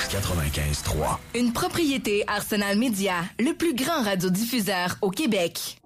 95.3. Une propriété Arsenal Média, le plus grand radiodiffuseur au Québec.